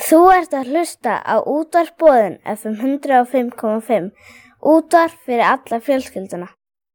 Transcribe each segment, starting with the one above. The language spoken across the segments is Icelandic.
Þú ert að hlusta á Útvarp Boðin FM 105,5. Útvarp fyrir alla fjölskylduna.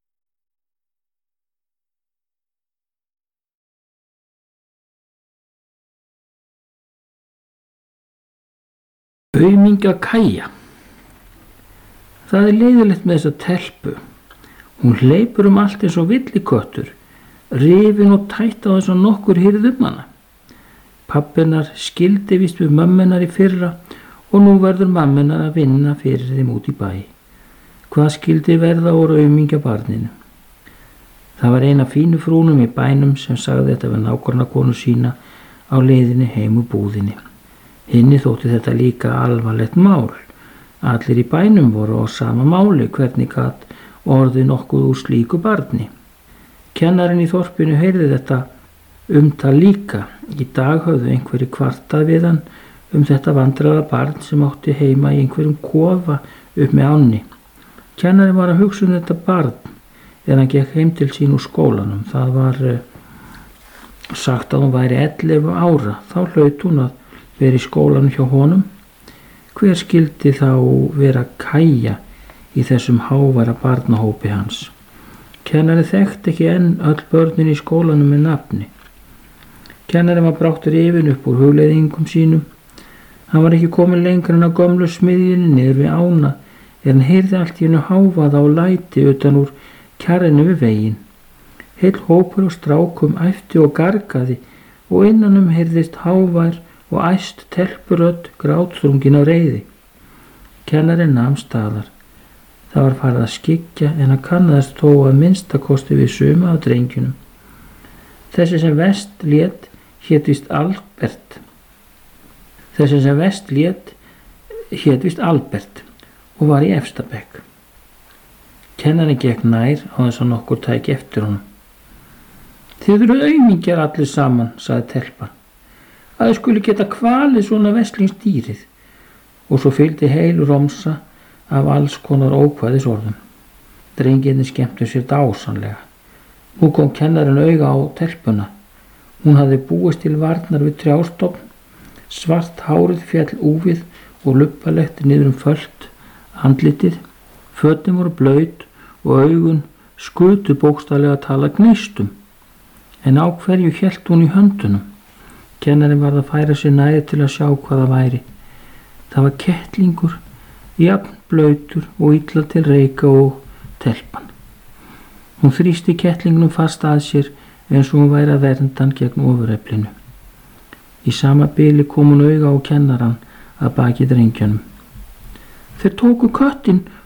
Aumingja Kæja. Það leiðilegt með þessa telpu. Hún hleypur allt eins og villiköttur, rifin og tætt á þess að nokkur hýrð hana. Pabbinar skildi víst við mömmunar í fyrra og nú verður mömmunar að vinna fyrir þeim út í bæ. Hvað skildi verða úr aumingja barninu? Það var eina fínu frúnum í bænum sem sagði þetta við nágrannakonu sína á leiðinni heim úr búðinni. Hinni þótti þetta líka alvarlegt mál. Allir í bænum voru á sama máli, hvernig gat orðið nokkuð úr slíku barni. Kennarinn í þorpinu heyrði þetta umtal líka. Í dag höfðu einhverju kvartað við hann þetta vandræða barn sem átti heima í einhverjum kofa upp með ánni. Kennarinn var að hugsa þetta barn hann gekk heim til sín úr skólanum. Það var sagt að hún væri 11 ára. Þá hlaut hún að vera í skólanum hjá honum. Hver skildi þá vera Kæja í þessum háværa barnahópi hans? Kennarinn þekkti ekki enn öll börnin í skólanum með nafni. Kennarinn var bráttur yfir upp úr hugleiðingum sínum. Hann var ekki komin lengra en á gömlu smiðjunni niður við ána hann heyrði allt í einu hávaða og læti utan úr kjarrinu við veginn. Heill hópur og strákum æpti og gargaði og innanum heyrðist hávær og æst telpurödd grátþrungin af reiði. Kennarinn nam staðar. Það var farið að skyggja en hann kannaðist þó að minnstakosti við suma af drengjunum. Þessi sem verst lét hét víst Albert og var í efsta bekk. Kennarinn gekk nær á þess að nokkur tæki eftir honum. Þið eru aumingjar allir saman, sagði telpan, að þau skuli geta kvalið svona veslingsdýrið, og svo fylgdi heil romsa af alls konar ókvæðisorðum. Drengirnir skemmtu sér dásamlega. Nú kom kennarinn auga á telpuna. Hún hafði búist til varnar við trjástofn. Svart hárið féll úfið og luppalegt niður fölt andlitið. Fötin voru blaut og augun skutu bókstaflega að tala gneistum. En á hverju hélt hún í höndunum? Kennarinn varð að færa sér nær til að sjá hvað það væri. Það var kettlingur, jafn blautur og illa til reika og telpan. Hún þrýsti kettlingnum fast að sér eins og hún væri að vernda hann gegn ofureflinu. Í sama bili kom hún auga á kennarann að baki drengjanum. Þeir tóku köttinn